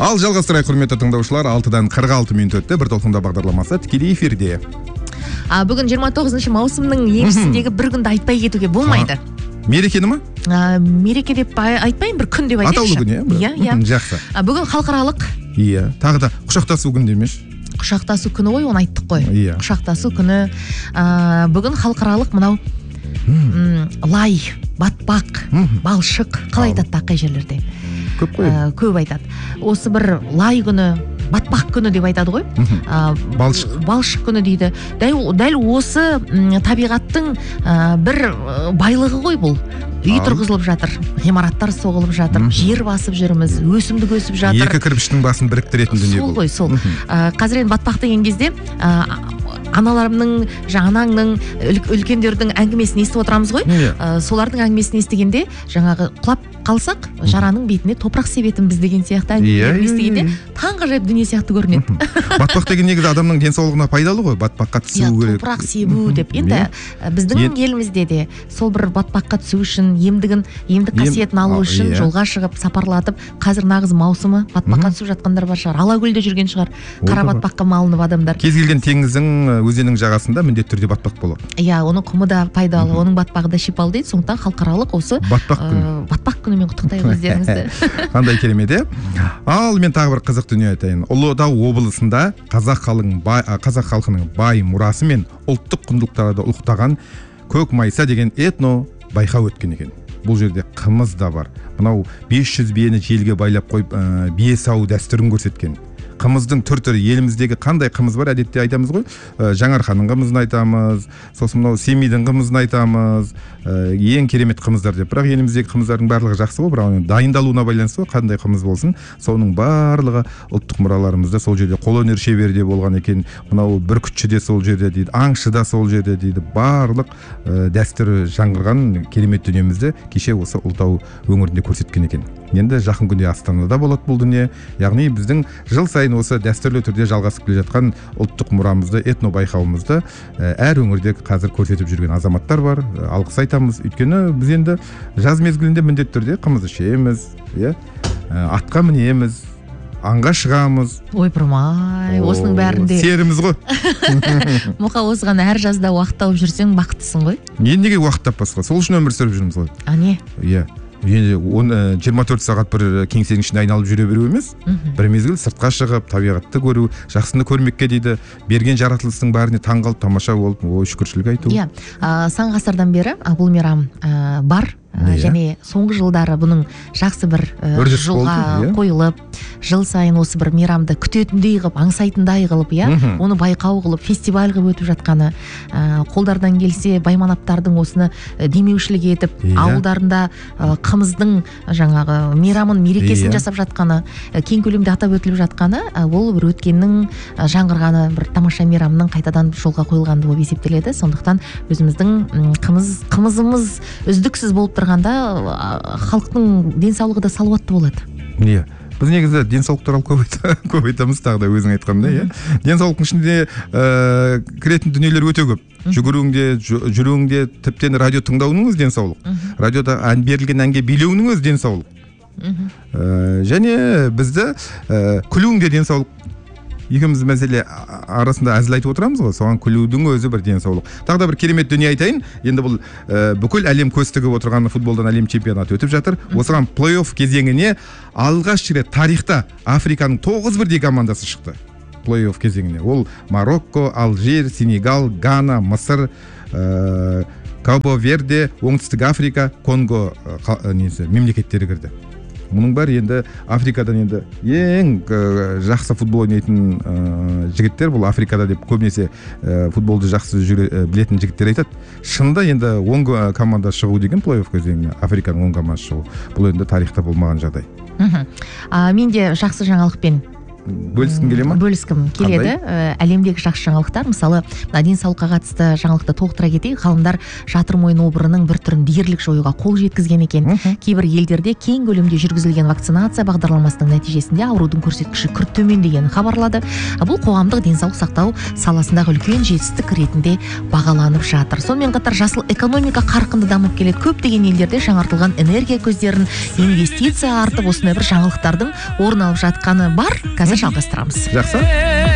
Ал жалғастырайық құрметті тыңдаушылар, 6-дан 46 минут өтті. Бір толқында бағдарламасы тікелей эфирде. Бүгін 29 маусымның еншісіндегі бір күнді айтпай кетуге болмайды. Мерекені ма? Мереке деп айтпайын, бір күн деп айтайықшы. Атаулы күн, иә? Жақсы. Бүгін халықаралық. Иә, тағы да құшақтасу күн демеш. Құшақтасу күні ғой, оны айттық қой. Иә. Құшақтасу күні. Бүгін халықаралық мынау лай, батпақ, балшық, қалай айтады қай жерлерде? Көп қой. Көп айтады. Осы бір лай күні, батпақ күні деп айтады ғой. Балшық күні дейді. Дәл осы табиғаттың бір байлығы ғой бұл. Үй тұрғызылып жатыр, ғимараттар соғылып жатыр, жер басып жүрміз, өсімдік өсіп жатыр. Екі кірпіштің басын біріктіретін дүние бұл. Сол ғой, сол. Қазір енді батпақ деген кезде аналарымның, анаңның, үлкендердің әңгімесін естіп отырамыз ғой. Солардың әңгімесін естігенде, жаңағы құлап қалсақ, жараның бетіне топырақ себетінбіз деген сияқты әңгімелерін естігенде таңғажайып дүние сияқты көрінеді. Батпақ деген негізі адамның денсаулығына пайдалы ғой, батпаққа түсу керек. Топырақ себу деп. Енді біздің елімізде де сол бір батпаққа түсу үшін, емдік қасиетін алу үшін жолға шығып, сапарлатып, қазір нағыз маусымы, батпаққа түсіп жатқандар бар шығар. Алакөлде жүрген шығар, қара батпаққа малынып адамдар. Кез келген теңіздің, өзеннің жағасында міндетті түрде батпақ болады. Иә, оның құмы да пайдалы, оның батпағы да шипалы дейді. Сондықтан халықаралық осы батпақ күнімен құттықтайық өздеріңізді. Қандай керемет, е? Ал мен тағы бір қызық дүние айтайын. Ұлытау облысында қазақ халқының бай мұрасы мен ұлттық құндылықтарды ұлықтаған көк майса деген этно байқау өткен екен. Бұл жерде қымыз да бар. Мынау 500 биені желге байлап қойып, бие сау дәстүрін көрсеткен. Қымыздың түр-түрі, еліміздегі қандай қымыз бар, әдетте айтамыз ғой, Жаңарқаның қымызын айтамыз, сосын мынау Семейдің қымызын айтамыз, ең керемет қымыздар деп. Бірақ еліміздегі қымыздардың барлығы жақсы ғой, бірақ дайындалуына байланысты қандай қымыз болсын, соның барлығы ұлттық мұраларымызда сол жерде, қолөнер шебері де болған екен, мынау бүркітші де сол жерде дейді, аңшы да сол жерде дейді, барлық дәстүрі жаңғырған керемет дүниемізді кеше осы Ұлытау өңірінде көрсеткен екен. Енді жақын күнде Астанада болады бұл дүние, яғни біздің жыл сайын осы дәстүрлі түрде жалғасып келе жатқан ұлттық мұрамызды, этно байқауымызды әр өңірде қазір көрсетіп жүрген азаматтар бар. Алғыс айтамыз. Өйткені біз енді жаз мезгілінде міндетті түрде қымыз ішеміз, атқа мінеміз, аңға шығамыз. Ойпырмай, осының бәрінде серіміз ғой. Мұқа, осыған әр жазда уақыт тауып жүрсең бақыттысың ғой. Неге уақыт таппасқа? Сол үшін өмір сүріп жүрміз ғой. Не? Иә. 24 сағат бір кеңсенің ішінде айналып жүре беру емес, бір мезгіл сыртқа шығып, табиғатты көру, жақсыны көрмекке дейді, берген жаратылыстың бәріне таңғалып, тамаша болып, шүкіршілік айту. Иә, сан ғасырдан бері бұл мейрам бар. Және соңғы жылдары бұның жақсы бір жолға қойылып, жыл сайын осы бір мейрамды күтетіндей қылып, аңсайтындай қылып, оны байқау қылып, фестиваль қылып өтіп жатқаны, қолдардан келсе байманаптардың осыны демеушілік етіп, ауылдарында қымыздың жаңағы мейрамын, мерекесін жасап жатқаны, кең көлемде атап өтіліп жатқаны, ол бір өткеннің жаңғырғаны, бір тамаша мейрамның қайтадан жолға қойылғанды болып есептеледі. Сондықтан өзіміздің қымызымыз үздіксіз болып тұрғанда халықтың денсаулығы да салауатты болады. Иә. Біз негізі денсаулық туралы көп айтамыз, тағы да өзің айтқандай, денсаулықтың ішінде кіретін дүниелер өте көп. Жүгіруіңде, жүруіңде, тіптен радио тыңдауыңыз денсаулық. Радиода берілген әнге билеуіңіз денсаулық. Және бізді күлуіңде денсаулық. Екеуміз мәселе арасында әзіл айтып отырамыз ғой, соған күлудің өзі бір денсаулық. Тағы да бір керемет дүние айтайын. Енді бұл бүкіл әлем көз тігіп отырған футболдан әлем чемпионаты өтіп жатыр. Осыған плей-офф кезеңіне алғаш рет тарихта Африканың 9 бірдей командасы шықты. Плей-офф кезеңіне. Ол Марокко, Алжир, Сенегал, Гана, Мысыр, Кабо-Верде, Оңтүстік Африка, Конго мемлекеттері кірді. Мұның бәрі енді Африкадан енді ең жақсы футбол ойнайтын жігіттер, бұл Африкада деп көбінесе футболды жақсы білетін жігіттер айтады. Шынында енді 10 команда шығу деген плей-офф кезеңіне, Африканың 10 командасы шығу. Бұл енді тарихта болмаған жағдай. Мен де жақсы жаңалықпен бөліскің келе ма? Бөліскім келеді. Әлемдегі жақсы жаңалықтар, мысалы денсаулыққа қатысты жаңалықты толықтыра кетейік. Ғалымдар жатыр мойын обырының бір түрін дерлік жоюға қол жеткізген екен. Кейбір елдерде кең көлемде жүргізілген вакцинация бағдарламасының нәтижесінде аурудың көрсеткіші күрт төмендегенін хабарлады. Бұл қоғамдық денсаулық сақтау саласындағы үлкен жетістік ретінде бағаланып жатыр. Сонымен қатар жасыл экономика қарқынды дамып келеді. Көптеген елдерде жаңартылған энергия көздерін инвестиция артып, осындай бір жаңалықтардың орын алып жатқаны бар. Қазір жалғастырамыз. Жақсы.